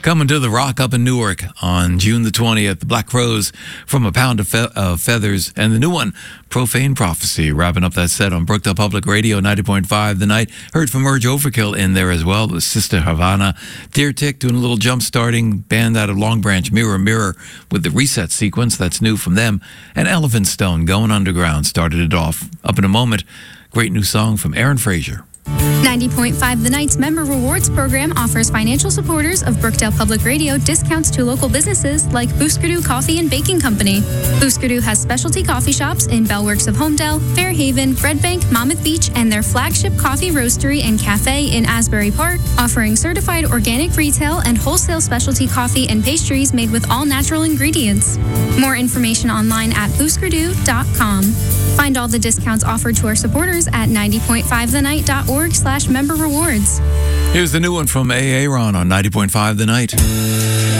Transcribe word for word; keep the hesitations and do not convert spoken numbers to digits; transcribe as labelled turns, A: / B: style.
A: Coming to the Rock up in Newark on June the twentieth. The Black Crowes from A Pound of, Fe- of Feathers. And the new one, Profane Prophecy, wrapping up that set on Brookdale Public Radio ninety point five The Night. Heard from Urge Overkill in there as well with Sister Havana. Deer Tick doing a little jump starting. Band out of Long Branch, Mirror Mirror, with the reset sequence. That's new from them. And Elephant Stone, Going Underground, started it off. Up in a moment, great new song from Aaron Fraser.
B: ninety point five The Night's Member Rewards program offers financial supporters of Brookdale Public Radio discounts to local businesses like Booskerdoo Coffee and Baking Company. Booskerdoo has specialty coffee shops in Bellworks of Homedale, Fairhaven, Red Bank, Monmouth Beach, and their flagship coffee roastery and cafe in Asbury Park, offering certified organic retail and wholesale specialty coffee and pastries made with all natural ingredients. More information online at booskerdoo dot com. Find all the discounts offered to our supporters at ninety point five the night dot org slash member rewards.
A: Here's the new one from A. Aaron on ninety point five The Night.